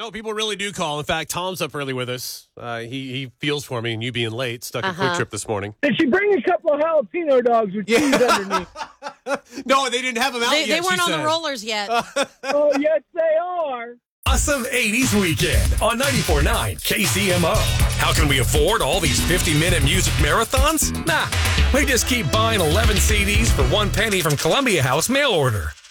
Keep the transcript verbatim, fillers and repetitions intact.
No, people really do call. In fact, Tom's up early with us. Uh, he he feels for me and you being late. Stuck Uh-huh. a quick trip this morning. Did she bring a couple of jalapeno dogs with cheese underneath? No, they didn't have them out They, yet. they weren't she on said. the rollers yet. Oh, yes, they are. Awesome eighties Weekend on ninety-four point nine K C M O. How can we afford all these fifty-minute music marathons? Nah, we just keep buying eleven C Ds for one penny from Columbia House mail order.